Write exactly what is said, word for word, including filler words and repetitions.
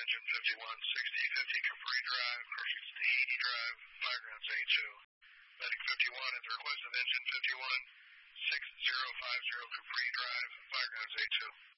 engine fifty-one sixty fifty Capri Drive, Northeast Tahiti Drive, Firegrounds A two. Medic fifty-one at the request of engine fifty-one six zero five zero Capri Drive, Firegrounds A two.